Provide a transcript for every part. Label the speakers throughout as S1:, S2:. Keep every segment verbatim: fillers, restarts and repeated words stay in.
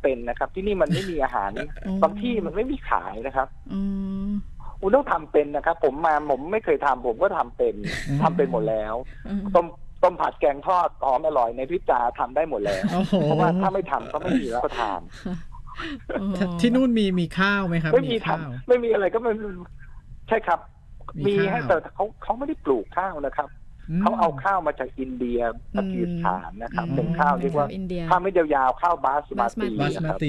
S1: เป็นนะครับที่นี่มันไม่มีอาหารบางที่มันไม่มีขายนะครับคุณต้องทำเป็นนะครับผมมาผมไม่เคยทำผมก็ทำเป็นทำเป็นหมดแล้วต้มต้มผัดแกงทอดหอมอร่อยในพริบตาทำได้หมดแล้วเพราะว่าถ้าไม่ทำก็ไม่มีรับประทาน
S2: ที่นู่นมีมีข้าวไหมครับ
S1: ไม่มีทำไม่มีอะไรก็ไม่ใช่ครับมีให้แต่เขาเขาไม่ได้ปลูกข้าวนะครับเขาเอาข้าวมาจากอินเดียปากีสถานนะครับเป็นข้าวเรียกว่าข้าวไม่ยาวๆข้าวบาสมาติ
S2: บาสมาติ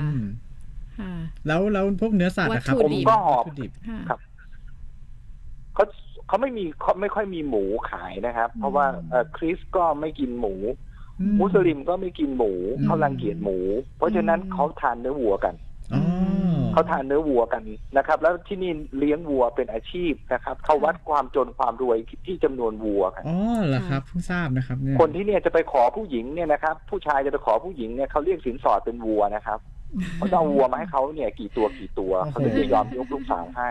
S2: แล้วแล้วพวกเนื้อสัตว์นะครับ
S1: ผมก็หอบครับเขาเขาไม่มีเขาไม่ค่อยมีหมูขายนะครับเพราะว่าคริสก็ไม่กินหมูมุสลิมก็ไม่กินหมูเขารังเกียจหมูเพราะฉะนั้นเขาทานเนื้อวัวกันเขาทานเนื้อวัวกันนะครับแล้วที่นี่เลี้ยงวัวเป็นอาชีพนะครับเขาวัดความจนความรวยที่จำนวนวัวกัน
S2: อ๋อเหรอครับเพิ่งทราบนะครับเนี่ย
S1: คนที่เนี่ยจะไปขอผู้หญิงเนี่ยนะครับผู้ชายจะไปขอผู้หญิงเนี่ยเขาเรียกสินสอดเป็นวัวนะครับเขาจะเอาวัวมาให้เขาเนี่ยกี่ตัวกี่ตัวเขาถึงจะยอมยกลูกสาวให้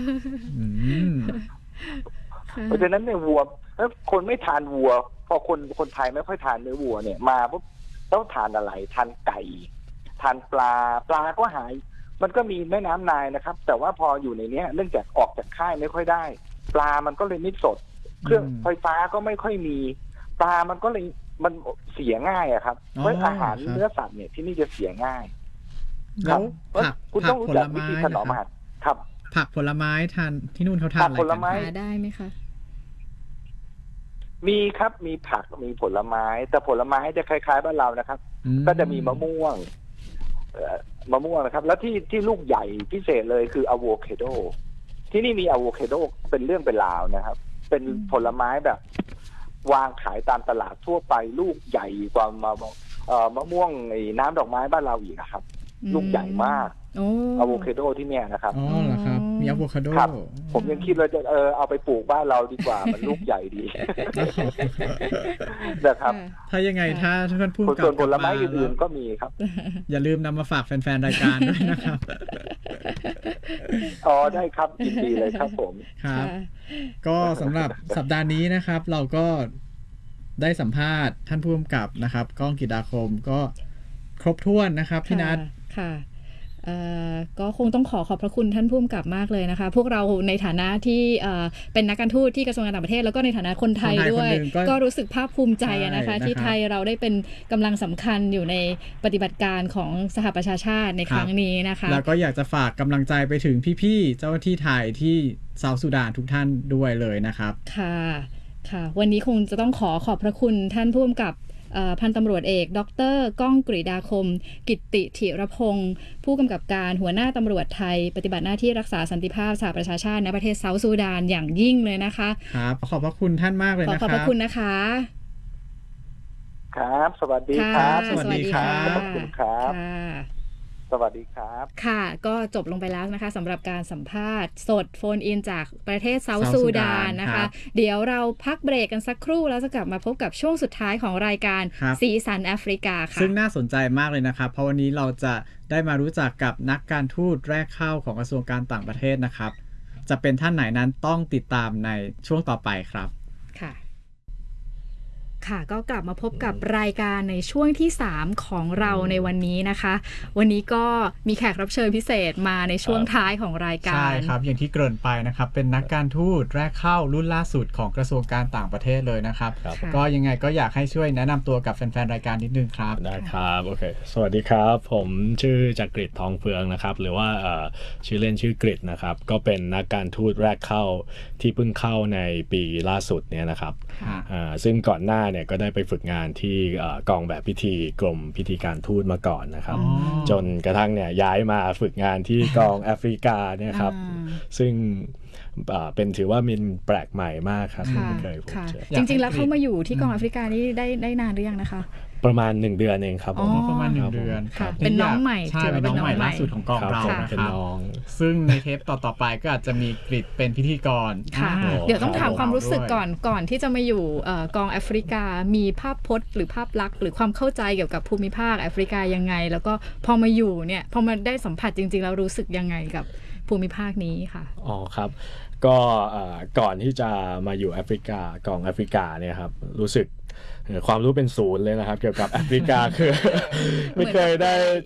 S1: เพราะฉะนั้นเนี่ยวัวถ้าคนไม่ทานวัวพอคนคนไทยไม่ค่อยทานเนื้อวัวเนี่ยมาปุ๊บต้องทานอะไรทานไก่ทานปลาปลาก็หายมันก็มีแม่น้ำนายนะครับแต่ว่าพออยู่ในนี้เนื่องจากออกจากค่ายไม่ค่อยได้ปลามันก็เลยไม่สดเครื่องไฟฟ้าก็ไม่ค่อยมีปลามันก็เลยมันเสียง่ายอะครับเพราะอาหารเนื้อสัตว์เนี่ยที่นี่จะเสียง่าย
S2: แล้วผัก
S1: คุณต้องรู้จักวิธีถนอมอาหารครับ
S2: ผักผลไม้ทานที่นู่นเขาทานอะไรกัน
S3: หาได้ไหมคะ
S1: มีครับมีผักมีผลไม้แต่ผลไม้จะคล้ายๆบ้านเรานะครับก็จะมีมะม่วงมะม่วงนะครับแล้วที่ที่ลูกใหญ่พิเศษเลยคืออะโวคาโดที่นี่มีอะโวคาโดเป็นเรื่องเป็นราวนะครับเป็นผลไม้แบบวางขายตามตลาดทั่วไปลูกใหญ่กว่ามะมะม่วงไอ้น้ำดอกไม้บ้านเราอีกนะครับลูกใหญ่มากอะโวคาโดที่เนี่ยนะครับ
S2: อ๋อเหรอครับมีอะโวคาโด
S1: ผมยังคิดว่าจะเออเอาไปปลูกบ้านเราดีกว่ามันลูกใหญ่ดีนะครับ
S2: ถ้ายังไงถ้าท่านผู้กำกับ
S1: ส่วนผลไม้อื่นๆก็มีครับ
S2: อย่าลืมนำมาฝากแฟนๆรายการด้วยนะครับ
S1: อ๋อได้ครับยินดีเลยครับผม
S2: ครับก็สำหรับสัปดาห์นี้นะครับเราก็ได้สัมภาษณ์ท่านผู้กำกับนะครับก้องกิตติคมก็ครบถ้วนนะครับพี่นัท
S3: ค่ะก็คงต้องขอขอบพระคุณท่านผู้กำกับมากเลยนะคะพวกเราในฐานะที่เป็นนักการทูตที่กระทรวงการต่างประเทศแล้วก็ในฐานะคนไทยด้วยก็รู้สึกภาคภูมิใจนะคะที่ไทยเราได้เป็นกำลังสำคัญอยู่ในปฏิบัติการของสหประชาชาติในครั้งนี้นะคะ
S2: แล้วก็อยากจะฝากกำลังใจไปถึงพี่ๆเจ้าหน้าที่ไทยที่เซาท์ซูดานทุกท่านด้วยเลยนะครับ
S3: ค่ะค่ะวันนี้คงจะต้องขอขอบพระคุณท่านผู้กำกับพันตำรวจเอกดร.ก้องกฤษฎาคมกิตติถิรพงศ์ผู้กำกับการหัวหน้าตำรวจไทยปฏิบัติหน้าที่รักษาสันติภาพสหประชาชาติในประเทศเซาท์ซูดานอย่างยิ่งเลยนะคะ
S2: ครับขอบพระคุณท่านมากเลยนะครับ
S3: ขอบพระคุณนะคะ
S1: ครับสวัสดีครับ
S3: สวัสดีครับ
S1: ขอบคุณครับสวัสดีครับ
S3: ค่ะก็จบลงไปแล้วนะคะสำหรับการสัมภาษณ์สดโฟนอินจากประเทศเซาท์ซูดานนะคะเดี๋ยวเราพักเบรกกันสักครู่แล้วจะกลับมาพบกับช่วงสุดท้ายของรายการสีสันแอฟริกาค่ะ
S2: ซึ่งน่าสนใจมากเลยนะครับเพราะวันนี้เราจะได้มารู้จักกับนักการทูตแรกเข้าของกระทรวงการต่างประเทศนะครับจะเป็นท่านไหนนั้นต้องติดตามในช่วงต่อไปครับ
S3: ค่ะค่ะก็กลับมาพบกับรายการในช่วงที่สามของเราในวันนี้นะคะวันนี้ก็มีแขกรับเชิญพิเศษมาในช่วงท้ายของรายการ
S2: ใช่ครับอย่างที่เกริ่นไปนะครับเป็นนักการทูตแรกเข้ารุ่นล่าสุดของกระทรวงการต่างประเทศเลยนะครับก็ยังไงก็อยากให้ช่วยแนะนำตัวกับแฟนๆรายการนิดนึงครับ
S4: ได้ครับโอเคสวัสดีครับผมชื่อจักริดทองเฟืองนะครับหรือว่าชื่อเล่นชื่อกริดนะครับก็เป็นนักการทูตแรกเข้าที่เพิ่งเข้าในปีล่าสุดเนี่ยนะครับซึ่งก่อนหน้าเนี่ยก็ได้ไปฝึกงานที่กองแบบพิธีกรมพิธีการทูตมาก่อนนะครับจนกระทั่งเนี่ยย้ายมาฝึกงานที่กองแอฟริกาเนี่ยครับซึ่งเป็นถือว่ามันแปลกใหม่มากครับไม่เคยพบเจอ
S3: จริงๆแล้วเขามาอยู่ที่กองแอฟริกานี่ได้ได้นานหรือยังนะคะ
S4: ประมาณหนึ่งเดือนเองครับ
S2: ผมประมาณหนึ่งเดือน
S3: เป็นน้องใหม่
S2: ใช่เป็นน้องใหม่ล่าสุดของกองเรานะครับซึ่งในเทปต่อๆไปก็อาจจะมีกริดเป็นพิธีกร
S3: ค่ะเดี๋ยวต้องถามความรู้สึกก่อนก่อนที่จะมาอยู่กองแอฟริกามีภาพพจน์หรือภาพลักษณ์หรือความเข้าใจเกี่ยวกับภูมิภาคแอฟริกายังไงแล้วก็พอมาอยู่เนี่ยพอมาได้สัมผัสจริงๆแล้วรู้สึกยังไงกับภูมิภาคนี้ค่ะ
S4: อ๋อครับก็ก่อนที่จะมาอยู่แอฟริกากองแอฟริกาเนี่ยครับรู้สึกความรู้เป็นศูนย์เลยนะครับเกี่ยวกับแอฟริกาคือไม่เคยได้